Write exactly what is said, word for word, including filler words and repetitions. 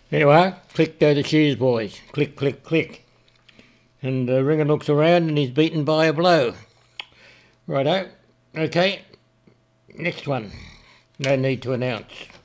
There you are. Click go the shoes, boys. Click, click, click. And uh, Ringer looks around and he's beaten by a blow. Righto. Okay. Next one. No need to announce.